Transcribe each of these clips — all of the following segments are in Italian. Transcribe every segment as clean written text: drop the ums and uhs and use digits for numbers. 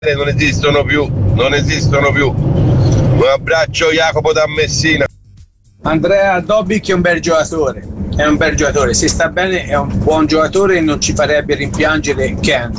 non esistono più. Un abbraccio Jacopo da Messina. Andrea Dobic è un bel giocatore, se sta bene è un buon giocatore e non ci farebbe rimpiangere Ken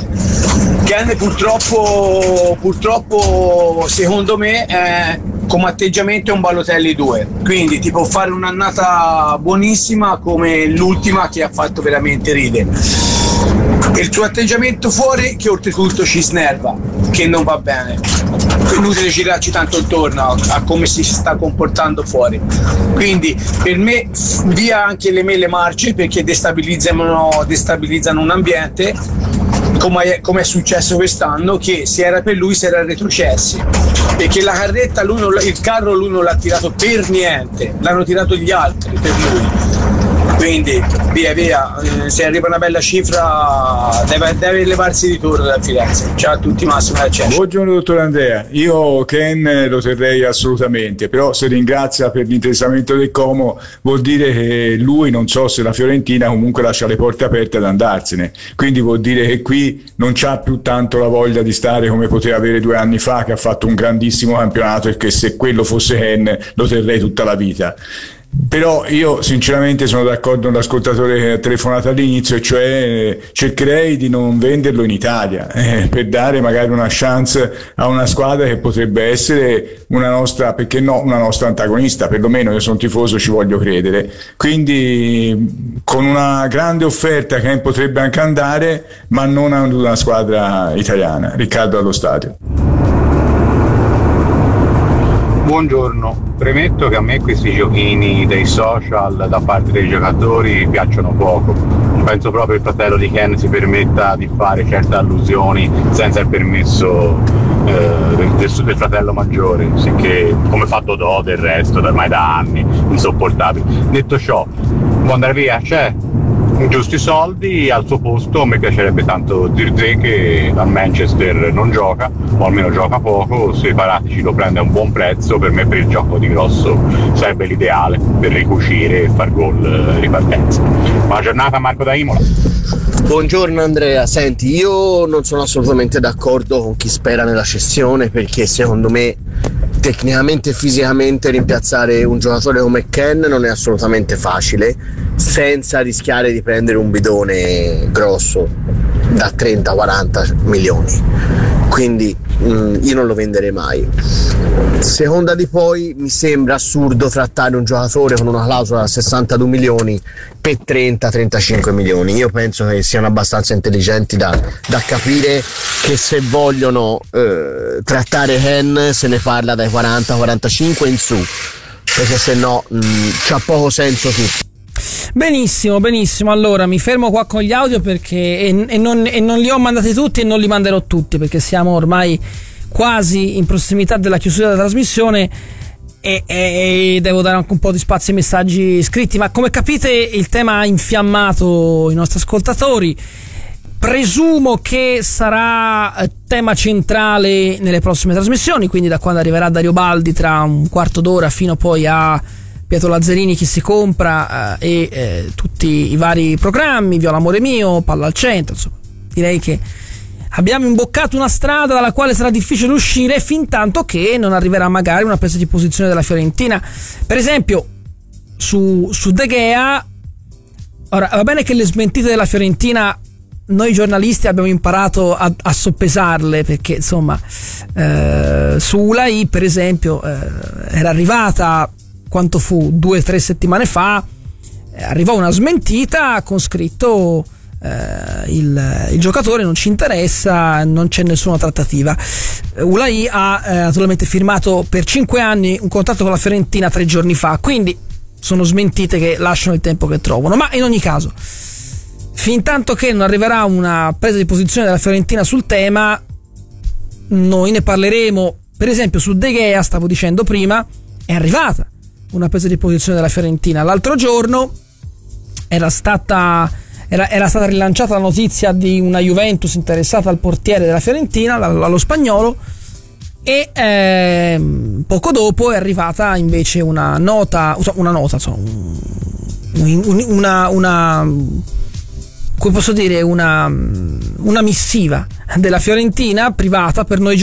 purtroppo secondo me come atteggiamento è un Balotelli 2, quindi ti può fare un'annata buonissima come l'ultima che ha fatto veramente ridere. Il suo atteggiamento fuori, che oltretutto ci snerva, che non va bene, è inutile girarci tanto intorno a come si sta comportando fuori, quindi per me via anche le mele marce, perché destabilizzano un ambiente come è successo quest'anno, che se era per lui si era retrocessi, perché la carretta il carro lui non l'ha tirato per niente, l'hanno tirato gli altri per lui. Quindi via, se arriva una bella cifra deve levarsi di torno da Firenze. Ciao a tutti, Massimo da Cesare. Buongiorno dottor Andrea, io Ken lo terrei assolutamente, però se ringrazia per l'interessamento del Como vuol dire che lui, non so se la Fiorentina, comunque lascia le porte aperte ad andarsene, quindi vuol dire che qui non c'ha più tanto la voglia di stare come poteva avere 2 anni fa, che ha fatto un grandissimo campionato, e che se quello fosse Ken lo terrei tutta la vita. Però io sinceramente sono d'accordo con l'ascoltatore che ha telefonato all'inizio, e cioè cercherei di non venderlo in Italia per dare magari una chance a una squadra che potrebbe essere una nostra, perché no, una nostra antagonista, perlomeno io sono tifoso, ci voglio credere, quindi con una grande offerta che potrebbe anche andare, ma non a una squadra italiana. Riccardo allo stadio. Buongiorno, premetto che a me questi giochini dei social da parte dei giocatori piacciono poco. Penso proprio il fratello di Ken si permetta di fare certe allusioni senza il permesso del fratello maggiore, sicché come fa Dodò del resto ormai da anni, insopportabile. Detto ciò, può andare via, c'è giusti soldi, al suo posto mi piacerebbe tanto Zirze, che al Manchester non gioca, o almeno gioca poco. Se Paratici lo prende a un buon prezzo, per me per il gioco di grosso sarebbe l'ideale per ricucire e far gol ripartenza. Buona giornata, Marco da Imola. Buongiorno Andrea, senti, io non sono assolutamente d'accordo con chi spera nella cessione, perché secondo me tecnicamente e fisicamente rimpiazzare un giocatore come Ken non è assolutamente facile senza rischiare di prendere un bidone grosso da 30-40 milioni, quindi io non lo venderei mai. Seconda di poi, mi sembra assurdo trattare un giocatore con una clausola da 62 milioni per 30-35 milioni. Io penso che siano abbastanza intelligenti da capire che se vogliono trattare Ken se ne parla dai 40-45 in su, perché se no c'ha poco senso tutto. Benissimo, allora mi fermo qua con gli audio perché e non li ho mandati tutti e non li manderò tutti, perché siamo ormai quasi in prossimità della chiusura della trasmissione e devo dare anche un po' di spazio ai messaggi scritti, ma come capite il tema ha infiammato i nostri ascoltatori. Presumo che sarà tema centrale nelle prossime trasmissioni, quindi da quando arriverà Dario Baldi tra un quarto d'ora fino poi a Pietro Lazzarini, Chi si compra e tutti i vari programmi, Viola amore mio, Palla al centro, insomma direi che abbiamo imboccato una strada dalla quale sarà difficile uscire fin tanto che non arriverà magari una presa di posizione della Fiorentina, per esempio su De Gea. Ora va bene che le smentite della Fiorentina noi giornalisti abbiamo imparato a soppesarle, perché insomma su Ulai per esempio era arrivata, quanto fu, 2-3 settimane fa, arrivò una smentita con scritto il giocatore non ci interessa, non c'è nessuna trattativa. Ulai ha naturalmente firmato per 5 anni un contratto con la Fiorentina 3 giorni fa, quindi sono smentite che lasciano il tempo che trovano, ma in ogni caso fin tanto che non arriverà una presa di posizione della Fiorentina sul tema noi ne parleremo. Per esempio su De Gea, stavo dicendo prima, è arrivata una presa di posizione della Fiorentina. L'altro giorno era stata rilanciata la notizia di una Juventus interessata al portiere della Fiorentina, allo spagnolo, e poco dopo è arrivata invece una come posso dire, una missiva della Fiorentina privata per noi